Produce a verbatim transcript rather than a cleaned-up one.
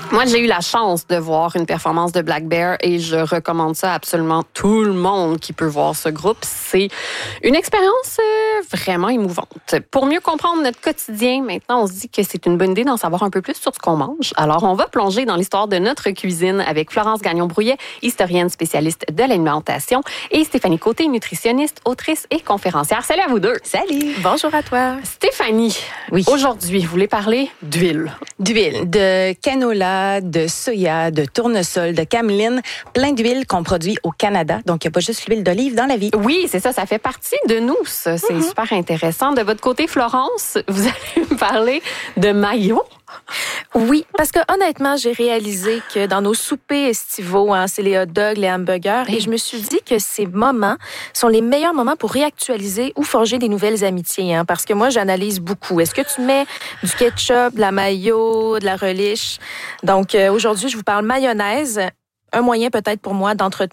Moi, j'ai eu la chance de voir une performance de Black Bear et je recommande ça à absolument tout le monde qui peut voir ce groupe. C'est une expérience euh, vraiment émouvante. Pour mieux comprendre notre quotidien, maintenant, on se dit que c'est une bonne idée d'en savoir un peu plus sur ce qu'on mange. Alors, on va plonger dans l'histoire de notre cuisine avec Florence Gagnon-Brouillet, historienne spécialiste de l'alimentation, et Stéphanie Côté, nutritionniste, autrice et conférencière. Salut à vous deux. Salut. Bonjour à toi. Stéphanie, Oui. Aujourd'hui, vous voulez parler d'huile. D'huile, de canola, de soya, de tournesol, de cameline, plein d'huiles qu'on produit au Canada. Donc, il n'y a pas juste l'huile d'olive dans la vie. Oui, c'est ça, ça fait partie de nous, ça. C'est mm-hmm. super intéressant. De votre côté, Florence, vous allez me parler de mayo. Oui, parce que honnêtement, j'ai réalisé que dans nos soupers estivaux, hein, c'est les hot dogs, les hamburgers, et je me suis dit que ces moments sont les meilleurs moments pour réactualiser ou forger des nouvelles amitiés. Hein, parce que moi, j'analyse beaucoup. Est-ce que tu mets du ketchup, de la mayo, de la relish? Donc, euh, aujourd'hui, je vous parle mayonnaise. Un moyen peut-être pour moi d'entretenir